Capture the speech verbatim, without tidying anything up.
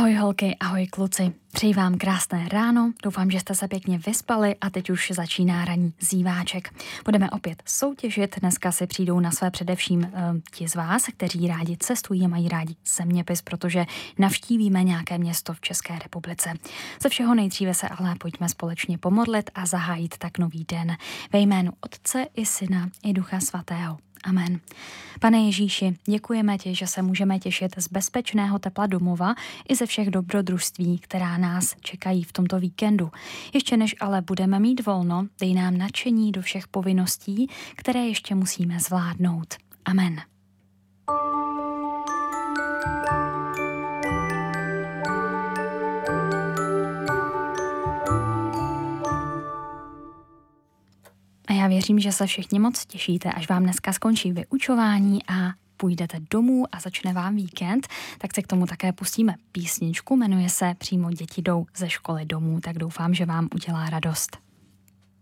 Ahoj holky, ahoj kluci. Přeji vám krásné ráno, doufám, že jste se pěkně vyspali a teď už začíná ranní zíváček. Budeme opět soutěžit, dneska si přijdou na své především uh, ti z vás, kteří rádi cestují a mají rádi zeměpis, protože navštívíme nějaké město v České republice. Ze všeho nejdříve se ale pojďme společně pomodlit a zahájit tak nový den. Ve jménu Otce i Syna i Ducha Svatého. Amen. Pane Ježíši, děkujeme ti, že se můžeme těšit z bezpečného tepla domova i ze všech dobrodružství, která nás čekají v tomto víkendu. Ještě než ale budeme mít volno, dej nám nadšení do všech povinností, které ještě musíme zvládnout. Amen. A já věřím, že se všichni moc těšíte, až vám dneska skončí vyučování a půjdete domů a začne vám víkend, tak se k tomu také pustíme písničku, jmenuje se Přímo děti jdou ze školy domů, tak doufám, že vám udělá radost.